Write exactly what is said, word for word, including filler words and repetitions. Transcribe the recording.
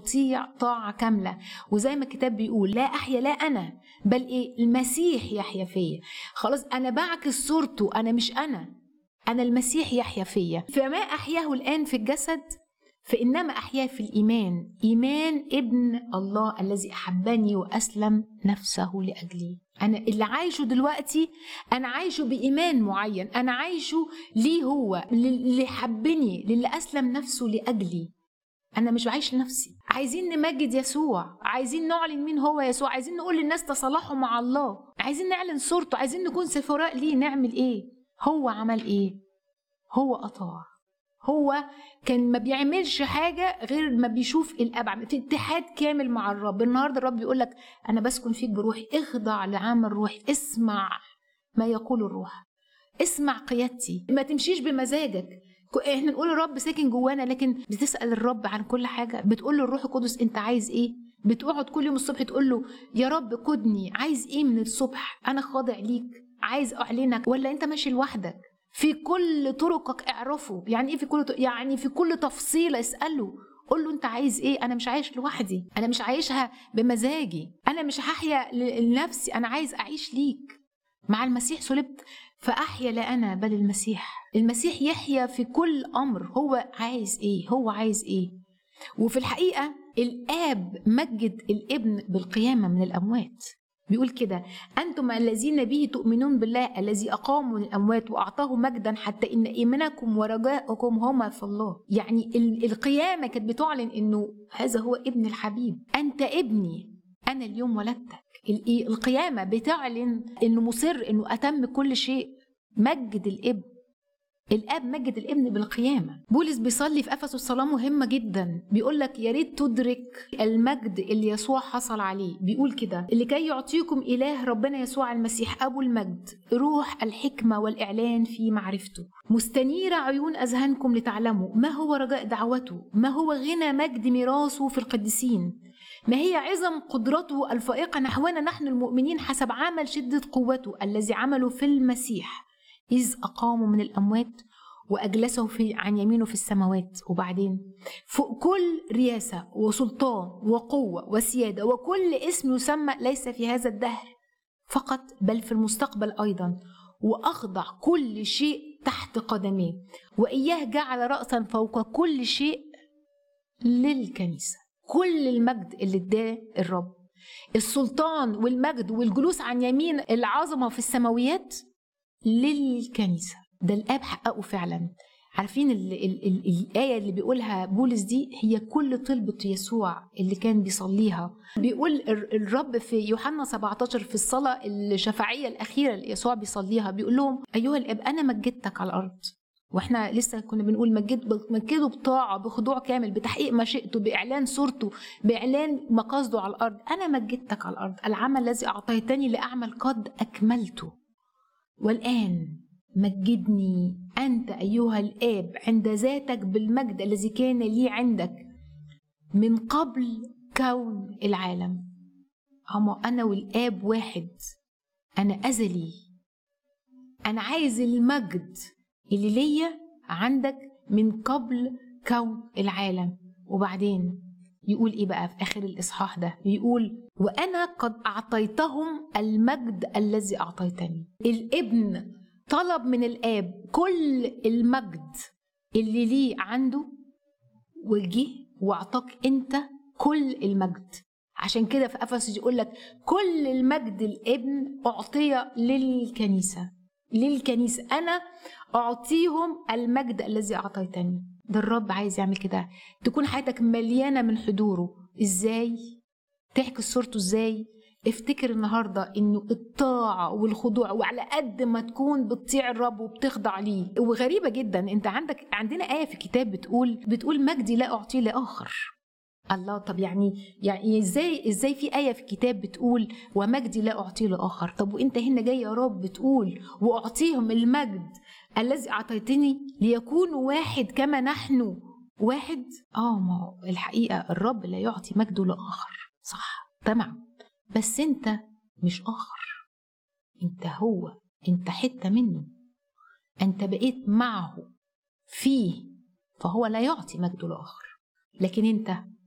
يطيع طاعة كاملة. وزي ما الكتاب بيقول لا أحيا لا أنا بل إيه المسيح يحيا فيا. خلاص أنا بعكس صورته، أنا مش أنا، أنا المسيح يحيا فيا. فما أحياه الآن في الجسد فإنما أحياه في الإيمان، إيمان ابن الله الذي أحبني وأسلم نفسه لأجلي. أنا اللي عايشه دلوقتي أنا عايشه بإيمان معين، أنا عايشه ليه هو، اللي حبني، للي أسلم نفسه لأجلي. أنا مش بعيش لنفسي. عايزين نمجد يسوع، عايزين نعلن مين هو يسوع، عايزين نقول للناس تصالحوا مع الله، عايزين نعلن صورته، عايزين نكون سفراء ليه. نعمل إيه؟ هو عمل إيه؟ هو أطاع. هو كان ما بيعملش حاجة غير ما بيشوف الأب، في اتحاد كامل مع الرب. النهاردة الرب بيقول لك أنا بسكن فيك بروحي، اخضع لعمل روحي، اسمع ما يقول الروح، اسمع قيادتي، ما تمشيش بمزاجك. احنا نقول الرب ساكن جوانا، لكن بتسأل الرب عن كل حاجة، بتقول له الروح القدس انت عايز ايه، بتقعد كل يوم الصبح تقول له يا رب قدني، عايز ايه من الصبح، انا خاضع ليك، عايز اعلنك، ولا انت ماشي لوحدك. في كل طرقك اعرفه. يعني ايه في كل طرق؟ يعني في كل تفصيلة اسأله، قول له انت عايز ايه. انا مش عايش لوحدي، انا مش عايشها بمزاجي، انا مش هحيا لنفسي، انا عايز اعيش ليك. مع المسيح صلبت فأحيا لا أنا بل المسيح. المسيح يحيا في كل أمر. هو عايز إيه؟ هو عايز إيه؟ وفي الحقيقة الآب مجد الابن بالقيامة من الأموات. بيقول كده أنتم الذين به تؤمنون بالله الذي أقام من الأموات وأعطاه مجدا حتى إن إيمانكم ورجاءكم هما في الله. يعني القيامة كانت بتعلن إنه هذا هو ابن الحبيب، أنت ابني أنا اليوم ولدتك. القيامة بتعلن إنه مصر إنه أتم كل شيء. مجد الابن، الاب مجد الابن بالقيامه. بولس بيصلي في افسس صلاه مهمه جدا، بيقول لك يا ريت تدرك المجد اللي يسوع حصل عليه. بيقول كده لكي يعطيكم اله ربنا يسوع المسيح ابو المجد روح الحكمه والاعلان في معرفته، مستنير عيون اذهانكم لتعلموا ما هو رجاء دعوته، ما هو غنى مجد ميراثه في القديسين، ما هي عظم قدرته الفائقه نحونا نحن المؤمنين حسب عمل شده قوته الذي عمله في المسيح إذ أقاموا من الأموات وأجلسوا في عن يمينه في السماوات. وبعدين فوق كل رياسة وسلطان وقوة وسيادة وكل اسم يسمى ليس في هذا الدهر فقط بل في المستقبل أيضا، وأخضع كل شيء تحت قدميه، وإياه جعل رأسا فوق كل شيء للكنيسة. كل المجد اللي اداه الرب، السلطان والمجد والجلوس عن يمين العظمة في السماويات للكنيسة. ده الآب حققه فعلا. عارفين ال ال ال الآية اللي بيقولها بولس دي هي كل طلبة يسوع اللي كان بيصليها. بيقول الرب في يوحنا سبعتاشر في الصلاة الشفاعية الأخيرة اللي يسوع بيصليها، بيقول لهم أيها الآب أنا مجدتك على الأرض. واحنا لسه كنا بنقول مجد مجده بطاعة بخضوع كامل بتحقيق مشيئته بإعلان صورته بإعلان مقاصده على الأرض. أنا مجدتك على الأرض، العمل الذي أعطيتني لأعمل قد أكملته، والآن مجدني أنت أيها الآب عند ذاتك بالمجد الذي كان لي عندك من قبل كون العالم. أما أنا والآب واحد، أنا أزلي، أنا عايز المجد اللي ليا عندك من قبل كون العالم. وبعدين يقول إيه بقى في آخر الإصحاح ده؟ يقول وأنا قد أعطيتهم المجد الذي أعطيتني. الابن طلب من الآب كل المجد اللي ليه عنده وجه وأعطاك أنت كل المجد. عشان كده في أفسس يقول لك كل المجد الابن أعطي للكنيسة. للكنيسة أنا أعطيهم المجد الذي أعطيتني. ده الرب عايز يعمل كده، تكون حياتك مليانة من حضوره. إزاي؟ تحكي صورته إزاي؟ افتكر النهاردة إنه الطاعة والخضوع، وعلى قد ما تكون بتطيع الرب وبتخضع ليه. وغريبة جدا أنت عندك عندنا آية في الكتاب بتقول بتقول مجدي لا أعطيه لآخر. الله، طب يعني يعني ازاي ازاي في آية في الكتاب بتقول ومجدي لا أعطيه لآخر؟ طب وانت هنا جاي يا رب بتقول وأعطيهم المجد الذي أعطيتني ليكونوا واحد كما نحن واحد. اه ما الحقيقة الرب لا يعطي مجده لآخر، صح تمام، بس انت مش آخر، انت هو، انت حتة منه، انت بقيت معه فيه، فهو لا يعطي مجده لآخر. لكن انت